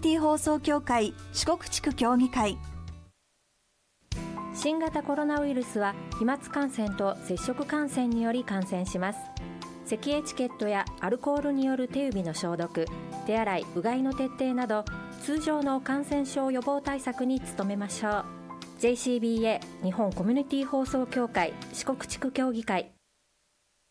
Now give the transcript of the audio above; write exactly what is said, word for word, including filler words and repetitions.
ティ放送協会四国地区協議会。 新型コロナウイルスは飛沫感染と接触感染により感染します。咳エチケットやアルコールによる手指の消毒、手洗い、うがいの徹底など通常の感染症予防対策に努めましょう。 ジェイシービーエー 日本コミュニティ放送協会四国地区協議会